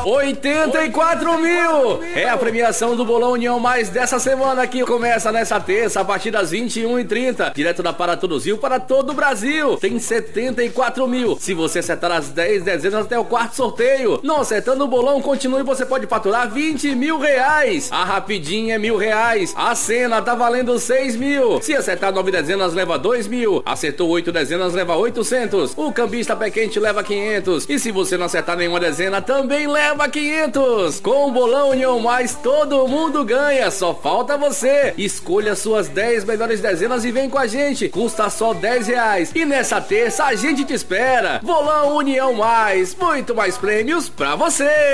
84 mil! É a premiação do Bolão União Mais dessa semana que começa nessa terça a partir das 21h30, direto da Paratuduzil para todo o Brasil. Tem 74 mil. Se você acertar as 10 dezenas até o quarto sorteio, não acertando o bolão, continue, você pode faturar 20 mil reais. A rapidinha é R$1.000. A cena tá valendo 6 mil. Se acertar 9 dezenas, leva 2 mil. Acertou 8 dezenas, leva 800. O cambista pé quente leva 500. E se você não acertar nenhuma dezena, também leva 500. Com o Bolão União Mais, todo mundo ganha. Só falta você. Escolha suas 10 melhores dezenas e vem com a gente. Custa só R$10. E nessa terça a gente te espera. Bolão União Mais. Muito mais prêmios pra você.